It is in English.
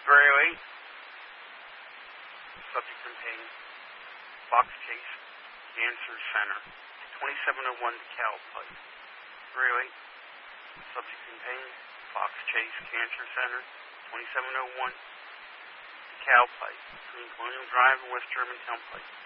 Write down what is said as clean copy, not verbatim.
308, subject contained, Fox Chase Cancer Center, 2701 DeKalb Pike. 308, subject contained, Fox Chase Cancer Center, 2701 DeKalb Pike, between Colonial Drive and West Germantown Pike.